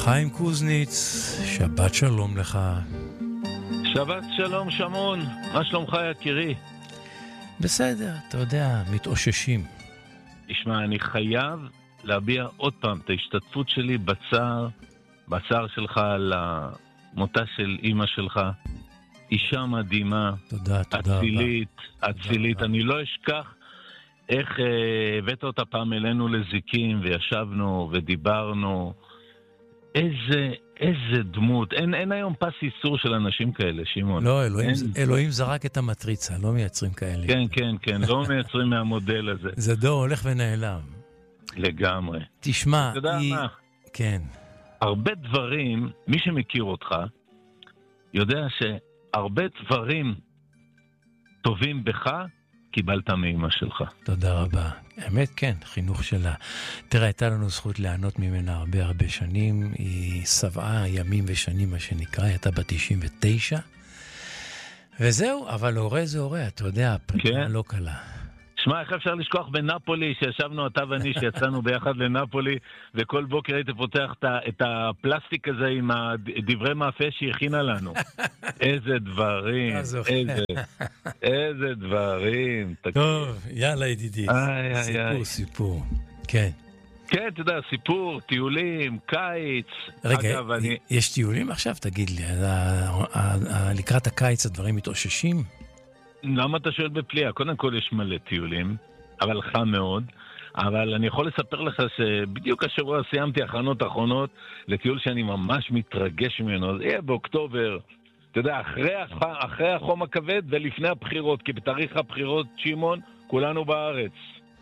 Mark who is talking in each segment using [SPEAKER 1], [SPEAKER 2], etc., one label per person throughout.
[SPEAKER 1] חיים קוזניץ, שבת שלום לך.
[SPEAKER 2] שבת שלום שמון, מה שלומך יקירי?
[SPEAKER 1] בסדר, אתה יודע, מתאוששים.
[SPEAKER 2] תשמע, אני חייב להביע עוד פעם את ההשתתפות שלי בצער שלך על המותה של אמא שלך. אישה מדהימה.
[SPEAKER 1] תודה, תודה
[SPEAKER 2] אצילית. אני לא אשכח איך הבאת אותה פעם אלינו לזיקים וישבנו ודיברנו. איזה דמות. אין היום פס איסור של אנשים כאלה, שמעון.
[SPEAKER 1] לא, אלוהים זרק את המטריצה, לא מייצרים כאלה.
[SPEAKER 2] כן, לא מייצרים מהמודל הזה.
[SPEAKER 1] זה דור הולך ונעלם.
[SPEAKER 2] לגמרי.
[SPEAKER 1] תשמע,
[SPEAKER 2] אתה יודע מה?
[SPEAKER 1] כן.
[SPEAKER 2] הרבה דברים, מי שמכיר אותך, יודע שהרבה דברים טובים בך, קיבלת מאמא שלך.
[SPEAKER 1] תודה רבה. האמת כן, חינוך שלה. תראה, הייתה לנו זכות לענות ממנה הרבה שנים. היא סבעה ימים ושנים, מה שנקרא, היא הייתה בת 99. וזהו, אבל הורה זה הורה, אתה יודע, הפרידה לא קלה.
[SPEAKER 2] שמע, איך אפשר לשכוח בנפולי, שישבנו אתה ואני, שיצאנו ביחד לנפולי, וכל בוקר היית פותח את הפלסטיק הזה עם דברי מאפה שהכינה לנו. איזה דברים, איזה דברים.
[SPEAKER 1] טוב, יאללה ידידי. סיפור. כן.
[SPEAKER 2] כן, אתה יודע, סיפור, טיולים, קיץ.
[SPEAKER 1] רגע, יש טיולים עכשיו? תגיד לי, לקראת הקיץ הדברים מתאוששים?
[SPEAKER 2] למה אתה שואל בפליאה? קודם כל יש מלא טיולים, אבל חם מאוד. אבל אני יכול לספר לך שבדיוק השבוע סיימתי הכנות אחרונות לטיול שאני ממש מתרגש ממנו. זה יהיה באוקטובר, אתה יודע, אחרי החום הכבד ולפני הבחירות, כי בתאריך הבחירות, שמעון, כולנו בארץ.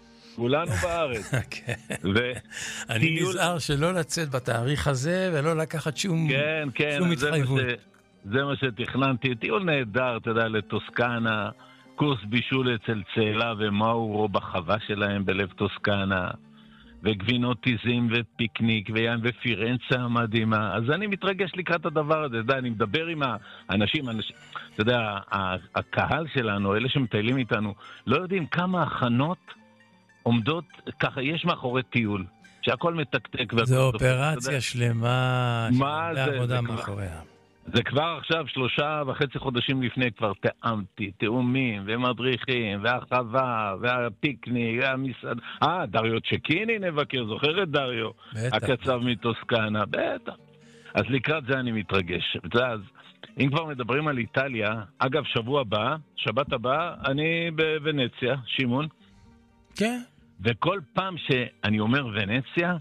[SPEAKER 1] אני נזהר שלא לצאת בתאריך הזה ולא לקחת שום התחייבות.
[SPEAKER 2] זה מה שתכננתי, טיול נהדר, אתה יודע, לטוסקנה, קורס בישול אצל צאלה ומאורו בחווה שלהם בלב טוסקנה, וגבינות טיזים ופיקניק וים ופירנצה המדהימה. אז אני מתרגש לקראת הדבר הזה, אתה יודע, אני מדבר עם האנשים, אתה יודע, הקהל שלנו, אלה שמטיילים איתנו, לא יודעים כמה הכנות עומדות, ככה יש מאחורי טיול, שהכל מתקתק.
[SPEAKER 1] זו אופרציה שלמה,
[SPEAKER 2] מה זה?
[SPEAKER 1] עבודה מאחוריה.
[SPEAKER 2] זה כבר עכשיו 3.5 חודשים לפני כבר תאמתי, תאומים ומדריכים והחווה והפיקניק והמסעד. דריו צ'קיני נבקר, זוכר את דריו? הקצב מטוסקנה, בטח. אז לקראת זה אני מתרגש. אז אם כבר מדברים על איטליה, אגב שבוע הבא, שבת הבא, אני בוונציה, שמעון.
[SPEAKER 1] כן.
[SPEAKER 2] וכל פעם שאני אומר ונציה,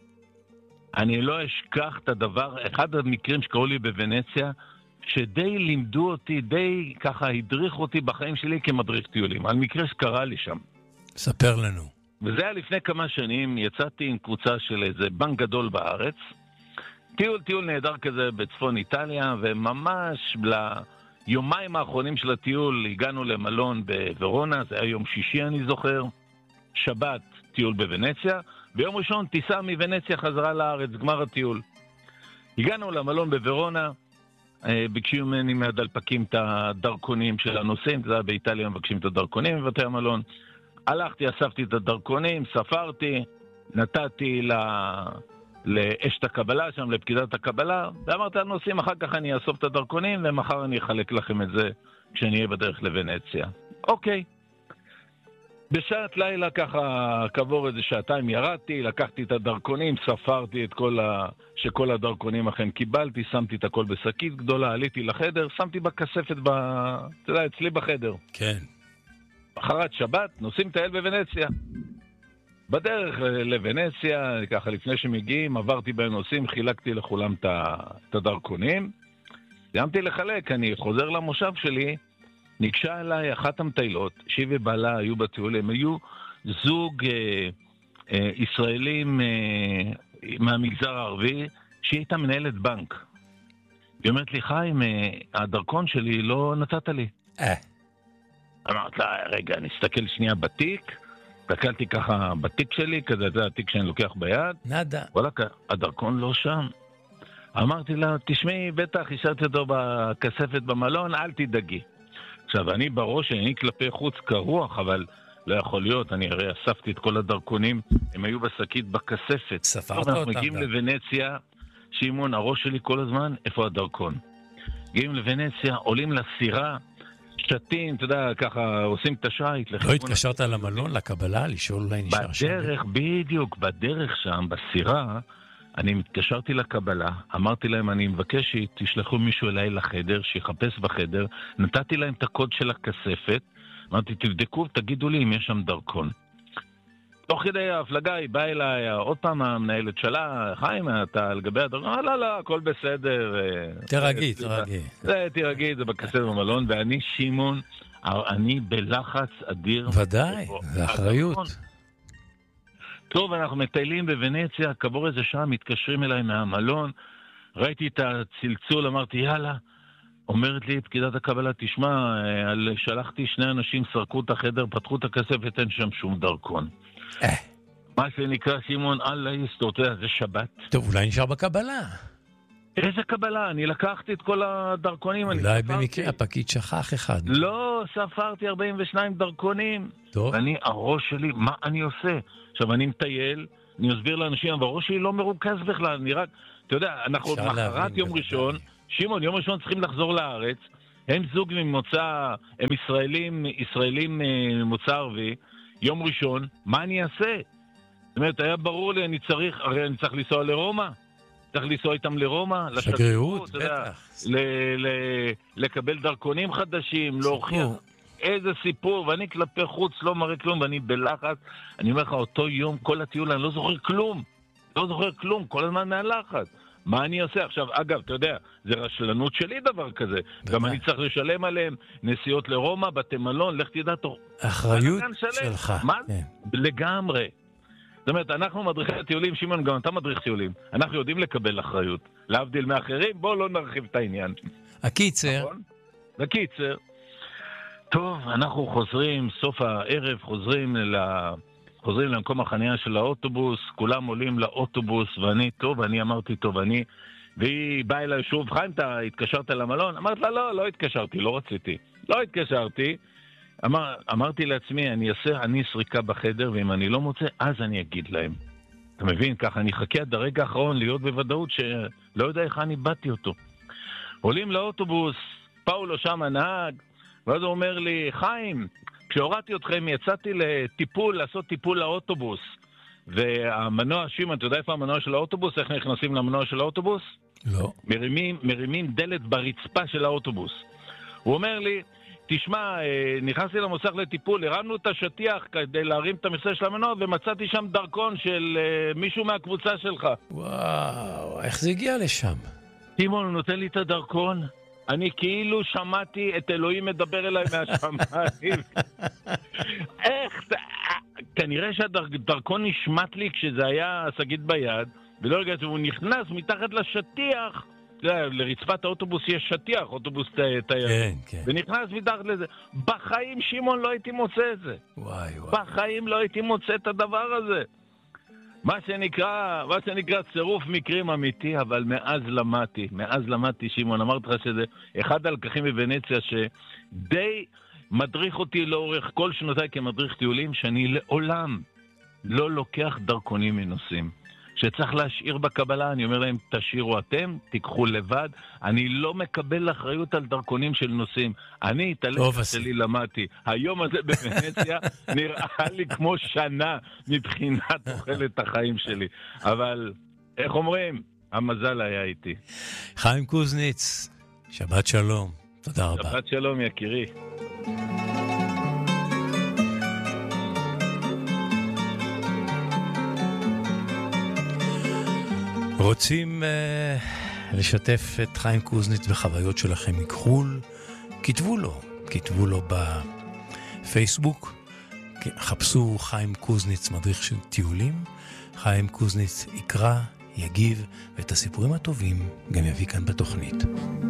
[SPEAKER 2] אני לא אשכח את הדבר, אחד המקרים שקראו לי בוונציה, שדי לימדו אותי, די ככה הדריך אותי בחיים שלי כמדריך טיולים, על מקרה שקרה לי שם.
[SPEAKER 1] ספר לנו.
[SPEAKER 2] וזה היה לפני כמה שנים, יצאתי עם קבוצה של איזה בנק גדול בארץ, טיול נהדר כזה בצפון איטליה, וממש ליומיים האחרונים של הטיול הגענו למלון בוורונה, זה היה יום שישי אני זוכר, שבת טיול בוונציה, ביום ראשון טיסה מוונציה חזרה לארץ, גמר הטיול. הגענו למלון בוורונה, ביקשו ממני מהדלפקים את הדרכונים של הנוסעים, זה היה באיטליה מבקשים את הדרכונים בבתי המלון. הלכתי, אספתי את הדרכונים, ספרתי, נתתי לאשת הקבלה שם, לפקידת הקבלה, ואמרתי לנוסעים, אחר כך אני אאסוף את הדרכונים, ומחר אני אחלק לכם את זה כשאני אהיה בדרך לוונציה. אוקיי. בשעת לילה ככה, כעבור איזה שעתיים ירדתי, לקחתי את הדרכונים, ספרתי את שכל הדרכונים אכן קיבלתי, שמתי את הכל בשקית גדולה, עליתי לחדר, שמתי בכספת, אתה יודע, אצלי בחדר.
[SPEAKER 1] כן.
[SPEAKER 2] אחרת שבת, נוסעים טייל בוונציה. בדרך לוונציה, ככה לפני שמגיעים, עברתי בין נוסעים, חילקתי לכולם את הדרכונים. סיימתי לחלק, אני חוזר למושב שלי, ניגשה אליי אחת המטיילות, שהיא ובעלה היו בטיול, הם היו זוג ישראלים מהמגזר הערבי, שהיא הייתה מנהלת בנק. היא אומרת לי, חיים, הדרכון שלי לא נתת לי. אמרת לה, רגע, נסתכל שנייה בתיק, הסתכלתי ככה בתיק שלי, כזה זה התיק שאני לוקח ביד.
[SPEAKER 1] נדה.
[SPEAKER 2] וואלה, הדרכון לא שם. אמרתי לה, תשמעי, בטח, השארתי אותו בכספת במלון, אל תדאגי. עכשיו, אני בראש, אני כלפי חוץ כרוח, אבל לא יכול להיות, אני הרי אספתי את כל הדרכונים, הם היו בשקית בכספת.
[SPEAKER 1] ספרת אותם.
[SPEAKER 2] אנחנו מגיעים לוונציה, שמעון, הראש שלי כל הזמן, איפה הדרכון? מגיעים לוונציה, עולים לסירה, שתים, אתה יודע, ככה עושים את השייט.
[SPEAKER 1] לא התקשרת למלון, לקבלה, לשאול אולי נשאר שם?
[SPEAKER 2] בדרך, בדיוק, בדרך שם, בסירה, אני מתקשרתי לקבלה, אמרתי להם, אני מבקש שתשלחו מישהו אליי לחדר, שיחפש בחדר, נתתי להם את הקוד של הכספת, אמרתי, תבדקו, תגידו לי אם יש שם דרכון. תוך כדי ההפלגה היא באה אליי, עוד פעם המנהלת שלה, חיים, אתה לגבי הדרכון? לא, הכל בסדר.
[SPEAKER 1] תרגי.
[SPEAKER 2] תרגי, זה בכספת במלון, ואני, שמעון, אני בלחץ אדיר.
[SPEAKER 1] ודאי, זה אחריות.
[SPEAKER 2] טוב, אנחנו מטיילים בוונציה, כעבור איזה שעה מתקשרים אליי מהמלון, ראיתי את הצלצול, אמרתי, יאללה, אומרת לי פקידת הקבלה, תשמע, שלחתי 2 אנשים, סרקו את החדר, פתחו את הכספת, אין שם שום דרכון. מה שנקרא, שמעון, אללה יסתור, אתה יודע, זה שבת.
[SPEAKER 1] טוב, אולי נשאר בקבלה.
[SPEAKER 2] איזה קבלה? אני לקחתי את כל הדרכונים.
[SPEAKER 1] אולי במקרה הפקיד שכח אחד.
[SPEAKER 2] לא, ספרתי 42 דרכונים.
[SPEAKER 1] טוב.
[SPEAKER 2] ואני, הראש שלי, מה אני עושה? עכשיו, אני מטייל, אני אסביר לאנשים, אבל הראש שלי לא מרוכז בכלל, אני רק, אתה יודע, אנחנו עוד מחרת יום ראשון, שמעון, יום ראשון צריכים לחזור לארץ, הם זוג ממוצא, הם ישראלים ממוצא ערבי, יום ראשון, מה אני אעשה? זאת אומרת, היה ברור לי, אני צריך לנסוע לרומא, צריך לנסוע איתם לרומא,
[SPEAKER 1] שגרירות, בטח.
[SPEAKER 2] לקבל דרכונים חדשים, להוכיח איזה סיפור, ואני כלפי חוץ לא מראה כלום, ואני בלחץ, אני אומר לך, אותו יום, כל הטיול, אני לא זוכר כלום, כל הזמן מהלחץ. מה אני עושה? עכשיו, אגב, אתה יודע, זה רשלנות שלי דבר כזה. גם אני צריך לשלם עליהם נסיעות לרומא, בתי מלון, לך תדע תוך...
[SPEAKER 1] אחריות שלך.
[SPEAKER 2] מה? לגמרי. זאת אומרת, אנחנו מדריכי טיולים, שמעון, גם אתה מדריך טיולים. אנחנו יודעים לקבל אחריות. להבדיל מאחרים, בואו לא נרחיב את העניין.
[SPEAKER 1] הקיצר.
[SPEAKER 2] בקיצר. טוב, אנחנו חוזרים, סוף הערב, חוזרים למקום החניה של האוטובוס, כולם עולים לאוטובוס, ואני אמרתי, והיא באה אליי שוב, חיים, אתה התקשרת למלון? אמרת לה, לא התקשרתי, לא רציתי. לא התקשרתי. אמרתי לעצמי, אני סריקה בחדר, ואם אני לא מוצא, אז אני אגיד להם. אתה מבין? ככה, אני חכה עד הרגע האחרון להיות בוודאות שלא יודע איך אני באתי אותו. עולים לאוטובוס, פאולו שם הנהג, ואז הוא אומר לי, חיים, כשהורדתי אתכם, יצאתי לעשות טיפול לאוטובוס. והמנוע, שמעון, אתה יודע איפה המנוע של האוטובוס? איך נכנסים למנוע של האוטובוס?
[SPEAKER 1] לא.
[SPEAKER 2] מרימים דלת ברצפה של האוטובוס. הוא אומר לי, תשמע, נכנסתי למוסך לטיפול, הרמנו את השטיח כדי להרים את המכסה של המנוע, ומצאתי שם דרכון של מישהו מהקבוצה שלך.
[SPEAKER 1] וואו, איך זה הגיע לשם?
[SPEAKER 2] שמעון, הוא נותן לי את הדרכון, אני כאילו שמעתי את אלוהים מדבר אליי מהשמיים. איך? כנראה שהדרכון נשמט לי כשזה היה סגית ביד, ולא הרגעתי, הוא נכנס מתחת לשטיח, לרצפת האוטובוס יש שטיח, אוטובוס תייר.
[SPEAKER 1] כן.
[SPEAKER 2] ונכנס מתחת לזה. בחיים, שמעון, לא הייתי מוצא את זה.
[SPEAKER 1] וואי.
[SPEAKER 2] בחיים לא הייתי מוצא את הדבר הזה. מה שנקרא צירוף מקרים אמיתי, אבל מאז למדתי, שמעון, אמרתי לך שזה אחד הלקחים בוונציה שדי מדריך אותי לאורך כל שנותיי כמדריך טיולים, שאני לעולם לא לוקח דרכונים מנוסעים. שצריך להשאיר בקבלה, אני אומר להם, תשאירו אתם, תיקחו לבד, אני לא מקבל אחריות על דרכונים של נוסעים. אני, את הלקח שלי למדתי. היום הזה בוונציה נראה לי כמו שנה מבחינת תוחלת החיים שלי. אבל, איך אומרים? המזל היה איתי.
[SPEAKER 1] חיים קוזניץ, שבת שלום. תודה רבה.
[SPEAKER 2] שבת שלום, יקירי.
[SPEAKER 1] רוצים לשתף את חיים קוזניץ בחוויות שלכם מחו"ל? כתבו לו בפייסבוק, חפשו חיים קוזניץ מדריך של טיולים, חיים קוזניץ יקרא, יגיב, ואת הסיפורים הטובים גם יביא כאן בתוכנית.